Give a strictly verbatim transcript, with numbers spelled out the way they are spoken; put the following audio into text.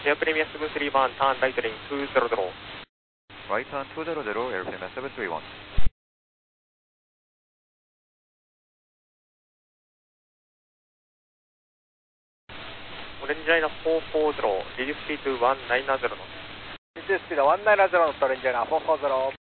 Air Premier seven three one, turn right lane two zero zero. Right turn two zero zero, Air Premier seven three one. Orange line four four zero, reduce speed to one nine zero knots. Reduce speed one nine zero knots, Orange line four four zero.